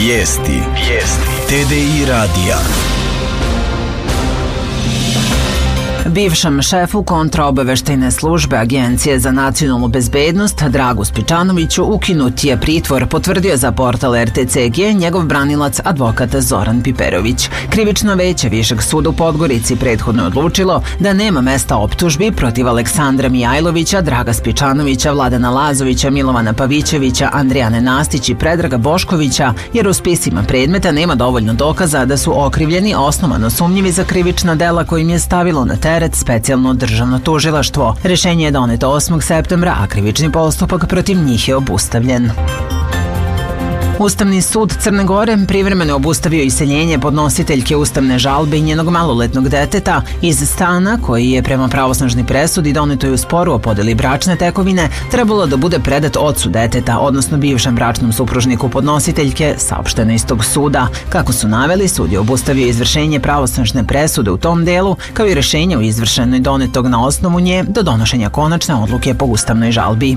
Vijesti. TDI radija. Bivšem šefu kontraobaveštajne službe Agencije za nacionalnu bezbednost Dragu Spičanoviću ukinut je pritvor, potvrdio za portal RTCG njegov branilac advokat Zoran Piperović. Krivično veće Višeg suda u Podgorici prethodno je odlučilo da nema mesta optužbi protiv Aleksandra Mijajlovića, Draga Spičanovića, Vladana Lazovića, Milovana Pavićevića, Andrijane Nastić i Predraga Boškovića, jer u spisima predmeta nema dovoljno dokaza da su okrivljeni osnovano sumnjivi za krivična dela kojim je stavilo na teret specijalno državno tužilaštvo. Rešenje je doneto 8. septembra, a krivični postupak protiv njih je obustavljen. Ustavni sud Crne Gore privremeno obustavio iseljenje podnositeljke ustavne žalbe i njenog maloletnog deteta iz stana koji je prema pravosnažnoj presudi donetoj u sporu o podeli bračne tekovine trebalo da bude predat ocu deteta, odnosno bivšem bračnom supružniku podnositeljke, saopšteno iz tog suda. Kako su naveli, sud je obustavio izvršenje pravosnažne presude u tom delu, kao i rešenja o izvršenoj donetog na osnovu nje do donošenja konačne odluke po ustavnoj žalbi.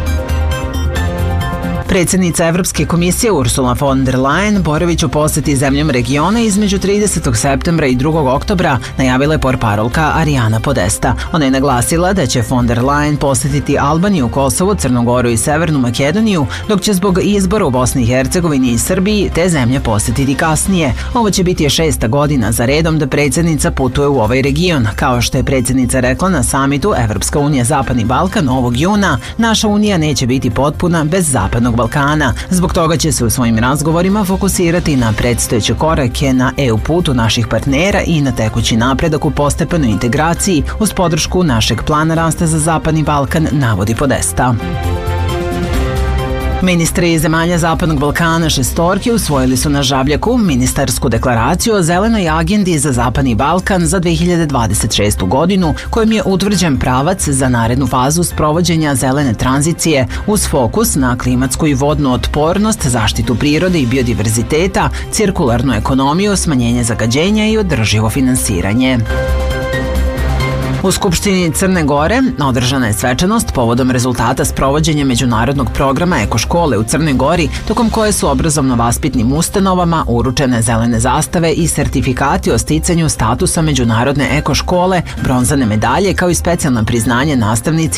Predsjednica Evropske komisije Ursula von der Leyen boravić u poseti zemljom regiona između 30. septembra i 2. oktobra najavila je portparolka Ariana Podesta. Ona je naglasila da će von der Leyen posetiti Albaniju, Kosovo, Crnu Goru i Severnu Makedoniju, dok će zbog izbora u Bosni i Hercegovini i Srbiji te zemlje posetiti kasnije. Ovo će biti 6. godina za redom da predsjednica putuje u ovaj region. Kao što je predsjednica rekla na samitu Evropska unija Zapadni Balkan ovog juna, naša unija neće biti potpuna bez Zapadnog Balkana. Zbog toga će se u svojim razgovorima fokusirati na predstojeće korake na EU putu naših partnera i na tekući napredak u postepenoj integraciji uz podršku našeg plana rasta za Zapadni Balkan, navodi Podesta. Ministri zemalja Zapadnog Balkana šestorke usvojili su na Žabljaku ministarsku deklaraciju o zelenoj agendi za Zapadni Balkan za 2026. godinu, kojim je utvrđen pravac za narednu fazu sprovođenja zelene tranzicije uz fokus na klimatsku i vodnu otpornost, zaštitu prirode i biodiverziteta, cirkularnu ekonomiju, smanjenje zagađenja i održivo finansiranje. U Skupštini Crne Gore održana je svečanost povodom rezultata sprovođenja međunarodnog programa Ekoškole u Crnoj Gori, tokom koje su obrazovno-vaspitnim ustanovama uručene zelene zastave i sertifikati o sticanju statusa međunarodne ekoškole, bronzane medalje kao i specijalna priznanje nastavnicima